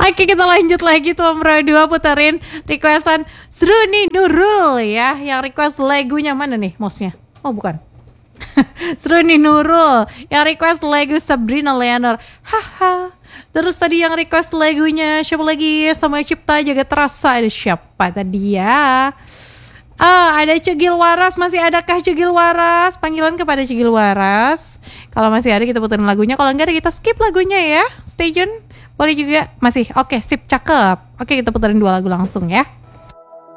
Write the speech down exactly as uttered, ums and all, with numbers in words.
Oke, kita lanjut lagi tuh Bro dua puterin requestan Sruni Nurul ya. Yang request lagunya mana nih mouse-nya? Oh bukan. Sruni Nurul yang request lagu Sabrina Leonard. Haha. Terus tadi yang request lagunya siapa lagi? Sama Cipta Jaga Terasa. Ada siapa tadi ya? Ah, ada Cegil Waras. Masih adakah Cegil Waras? Panggilan kepada Cegil Waras. Kalau masih ada kita puterin lagunya. Kalau enggak ada kita skip lagunya ya. Stay tune. Boleh juga. Masih. Oke, sip, cakep. Oke, kita puterin dua lagu langsung ya.